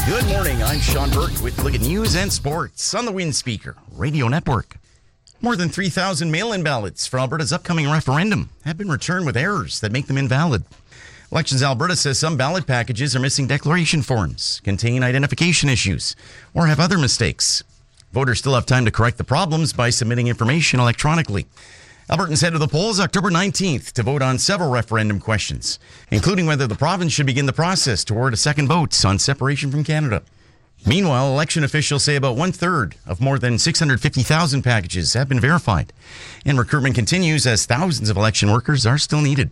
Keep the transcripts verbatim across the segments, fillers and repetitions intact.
Good morning, I'm Sean Burke with a look at news and sports on the Wind Speaker Radio Network. More than three thousand mail-in ballots for Alberta's upcoming referendum have been returned with errors that make them invalid. Elections Alberta says some ballot packages are missing declaration forms, contain identification issues, or have other mistakes. Voters still have time to correct the problems by submitting information electronically. Albertans head to the polls October nineteenth to vote on several referendum questions, including whether the province should begin the process toward a second vote on separation from Canada. Meanwhile, election officials say about one-third of more than six hundred fifty thousand packages have been verified, and recruitment continues as thousands of election workers are still needed.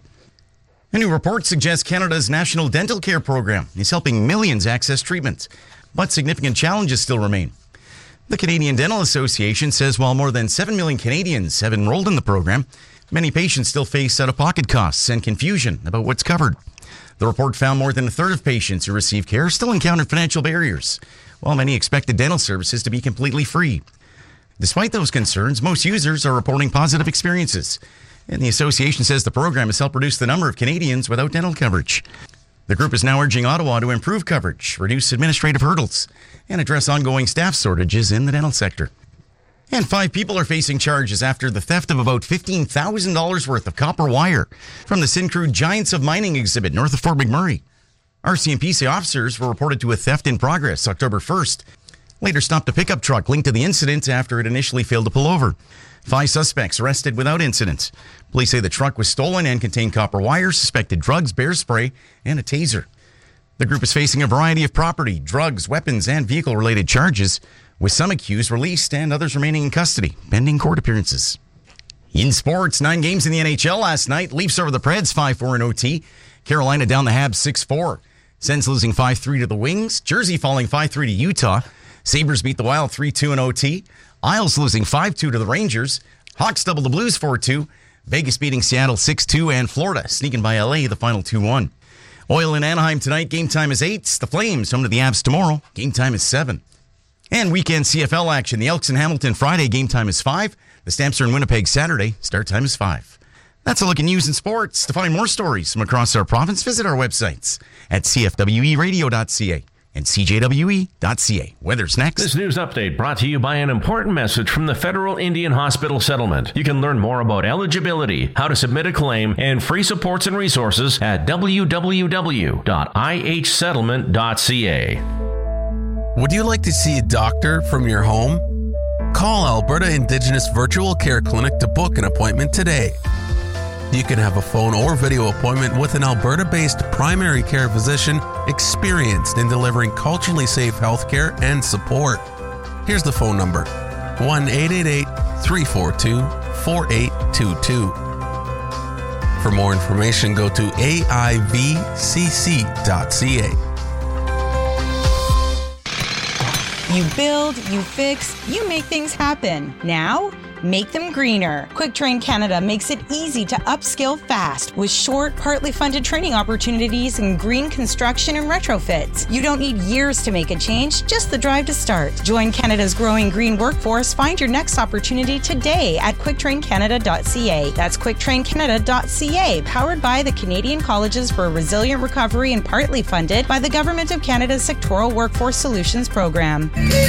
A new report suggests Canada's National Dental Care Program is helping millions access treatment, but significant challenges still remain. The Canadian Dental Association says while more than seven million Canadians have enrolled in the program, many patients still face out-of-pocket costs and confusion about what's covered. The report found more than a third of patients who receive care still encounter financial barriers, while many expected dental services to be completely free. Despite those concerns, most users are reporting positive experiences, and the association says the program has helped reduce the number of Canadians without dental coverage. The group is now urging Ottawa to improve coverage, reduce administrative hurdles, and address ongoing staff shortages in the dental sector. And five people are facing charges after the theft of about fifteen thousand dollars worth of copper wire from the Syncrude Giants of Mining exhibit north of Fort McMurray. R C M P C officers were reported to a theft in progress October first. Later stopped a pickup truck linked to the incident after it initially failed to pull over. Five suspects arrested without incident. Police say the truck was stolen and contained copper wire, suspected drugs, bear spray, and a taser. The group is facing a variety of property, drugs, weapons, and vehicle-related charges, with some accused released and others remaining in custody, pending court appearances. In sports, nine games in the N H L last night. Leafs over the Preds, five four in O T. Carolina down the Habs, six four. Sens losing five three to the Wings. Jersey falling five three to Utah. Sabres beat the Wild three two in O T. Isles losing five two to the Rangers. Hawks double the Blues four two. Vegas beating Seattle six two. And Florida sneaking by L A the final two one. Oil in Anaheim tonight. Game time is eight. The Flames home to the Avs tomorrow. Game time is seven. And weekend C F L action. The Elks in Hamilton Friday. Game time is five. The Stamps are in Winnipeg Saturday. Start time is five. That's a look at news and sports. To find more stories from across our province, visit our websites at c f w e radio dot c a and c j w e dot c a. Weather's next. This news update brought to you by an important message from the Federal Indian Hospital Settlement. You can learn more about eligibility, how to submit a claim, and free supports and resources at w w w dot i h settlement dot c a. Would you like to see a doctor from your home? Call Alberta Indigenous Virtual Care Clinic to book an appointment today. You can have a phone or video appointment with an Alberta-based primary care physician experienced in delivering culturally safe healthcare and support. Here's the phone number, one eight eight eight, three four two, four eight two two. For more information, go to a i v c c dot c a. You build, you fix, you make things happen. Now, make them greener. QuickTrain Canada makes it easy to upskill fast with short, partly funded training opportunities in green construction and retrofits. You don't need years to make a change, just the drive to start. Join Canada's growing green workforce. Find your next opportunity today at quick train canada dot c a. That's quick train canada dot c a, powered by the Canadian Colleges for a Resilient Recovery and partly funded by the Government of Canada's Sectoral Workforce Solutions Program.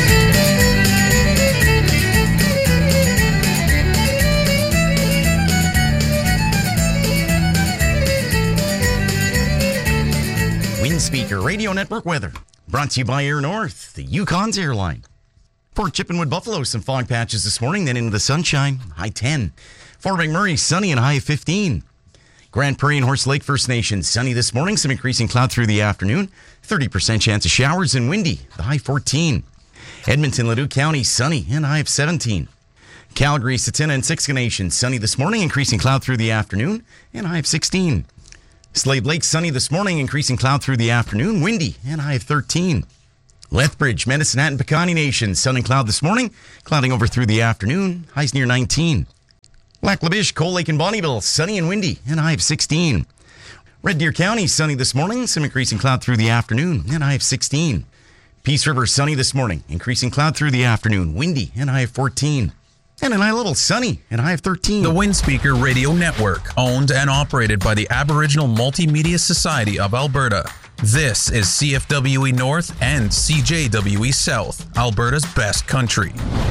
Speaker Radio Network weather brought to you by Air North, the Yukon's airline. Port Chippenwood, Buffalo, some fog patches this morning, then into the sunshine, high ten. Fort McMurray, sunny and high fifteen. Grand Prairie and Horse Lake First Nation, sunny this morning, some increasing cloud through the afternoon, thirty percent chance of showers, and windy, the high fourteen. Edmonton, Leduc County, sunny and high of seventeen. Calgary, Satina, and Siksika Nation, sunny this morning, increasing cloud through the afternoon, and high of sixteen. Slave Lake, sunny this morning, increasing cloud through the afternoon, windy, and high of thirteen. Lethbridge, Medicine Hat, and Piikani Nation, sun and cloud this morning, clouding over through the afternoon, highs near nineteen. Lac La Biche, Cold Lake, and Bonnyville, sunny and windy, and high of sixteen. Red Deer County, sunny this morning, some increasing cloud through the afternoon, and high of sixteen. Peace River, sunny this morning, increasing cloud through the afternoon, windy, and high of fourteen. And an high level, sunny, and high of thirteen. The Wind Speaker Radio Network, owned and operated by the Aboriginal Multimedia Society of Alberta. This is C F W E North and C J W E South, Alberta's best country.